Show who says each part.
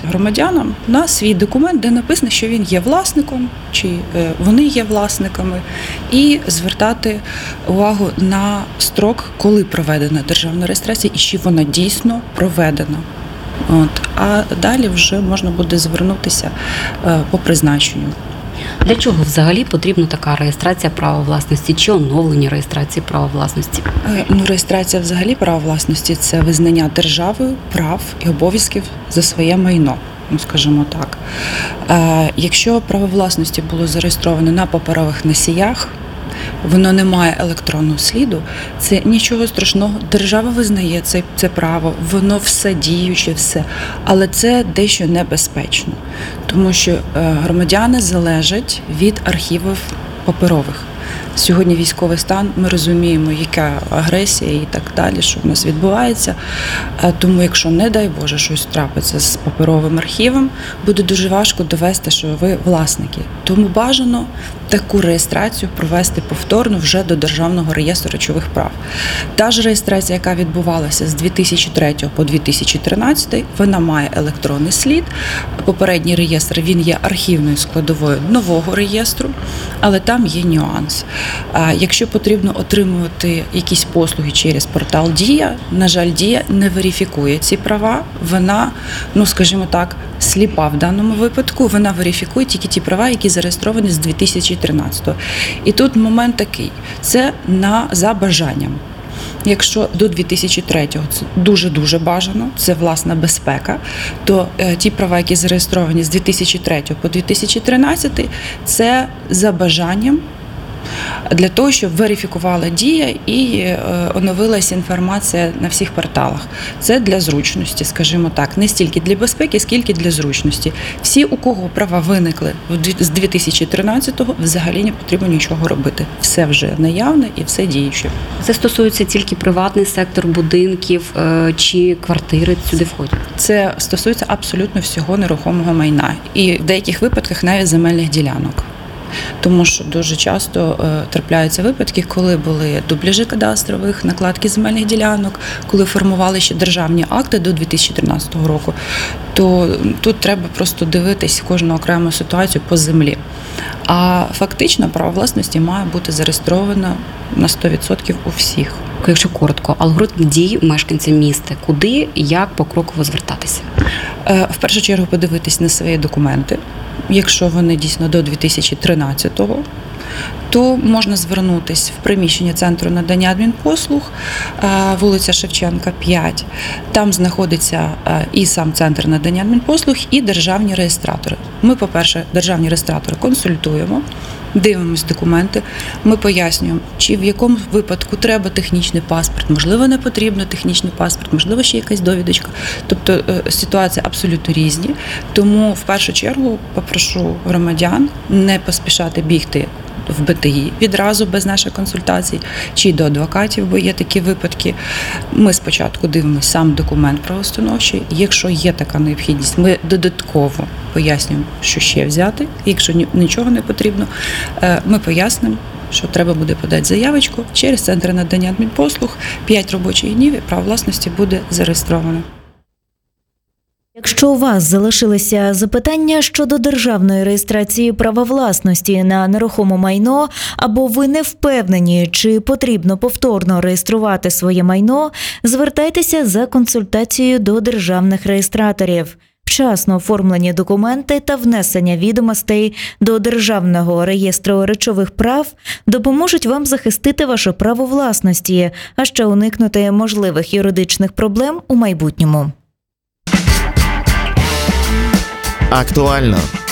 Speaker 1: громадянам на свій документ, де написано, що він є власником, чи вони є власниками, і звертати увагу на строк, коли проведена державна реєстрація і чи вона дійсно проведена. А далі вже можна буде звернутися по призначенню.
Speaker 2: Для чого взагалі потрібна така реєстрація права власності чи оновлення реєстрації права власності?
Speaker 1: Реєстрація взагалі права власності – це визнання державою прав і обов'язків за своє майно, скажімо так. Якщо право власності було зареєстроване на паперових носіях, воно не має електронного сліду, це нічого страшного. Держава визнає це право, воно все діюче, все. Але це дещо небезпечно, тому що громадяни залежать від архівів паперових. Сьогодні військовий стан, ми розуміємо, яка агресія і так далі, що в нас відбувається. Тому якщо, не дай Боже, щось трапиться з паперовим архівом, буде дуже важко довести, що ви власники. Тому бажано таку реєстрацію провести повторно вже до Державного реєстру речових прав. Та ж реєстрація, яка відбувалася з 2003 по 2013, вона має електронний слід. Попередній реєстр, він є архівною складовою нового реєстру, але там є нюанс. Якщо потрібно отримувати якісь послуги через портал Дія, на жаль, Дія не верифікує ці права, вона, скажімо так, сліпа в даному випадку, вона верифікує тільки ті права, які зареєстровані з 2013-го. І тут момент такий, це за бажанням. Якщо до 2003-го це дуже-дуже бажано, це власна безпека, то ті права, які зареєстровані з 2003 по 2013, це за бажанням, для того, щоб верифікувала Дія і оновилася інформація на всіх порталах. Це для зручності, скажімо так, не стільки для безпеки, скільки для зручності. Всі, у кого права виникли з 2013-го, взагалі не потрібно нічого робити. Все вже наявне і все діюче.
Speaker 2: Це стосується тільки приватний сектор, будинків чи квартири сюди входять?
Speaker 1: Це стосується абсолютно всього нерухомого майна. І в деяких випадках навіть земельних ділянок. Тому що дуже часто трапляються випадки, коли були дубляжі кадастрових, накладки земельних ділянок, коли формували ще державні акти до 2013 року, то тут треба просто дивитись кожну окрему ситуацію по землі. А фактично право власності має бути зареєстровано на 100% у всіх.
Speaker 2: Якщо коротко, алгоритм дій мешканцям міста, куди і як покроково звертатися?
Speaker 1: В першу чергу подивитись на свої документи. Якщо вони дійсно до 2013-го, то можна звернутися в приміщення Центру надання адмінпослуг, вулиця Шевченка, 5. Там знаходиться і сам Центр надання адмінпослуг, і державні реєстратори. Ми, по-перше, державні реєстратори консультуємо, дивимось документи, ми пояснюємо, чи в якому випадку треба технічний паспорт, можливо, не потрібно технічний паспорт, можливо, ще якась довідочка. Тобто ситуації абсолютно різні. Тому в першу чергу попрошу громадян не поспішати бігти в БТІ відразу без наших консультацій, чи до адвокатів, бо є такі випадки. Ми спочатку дивимося сам документ правоустановчий. Якщо є така необхідність, ми додатково пояснюємо, що ще взяти. Якщо нічого не потрібно, ми пояснимо, що треба буде подати заявочку через Центр надання адмінпослуг. 5 робочих днів і право власності буде зареєстровано.
Speaker 3: Якщо у вас залишилися запитання щодо державної реєстрації права власності на нерухоме майно, або ви не впевнені, чи потрібно повторно реєструвати своє майно, звертайтеся за консультацією до державних реєстраторів. Вчасно оформлені документи та внесення відомостей до Державного реєстру речових прав допоможуть вам захистити ваше право власності, а ще уникнути можливих юридичних проблем у майбутньому.
Speaker 4: Актуально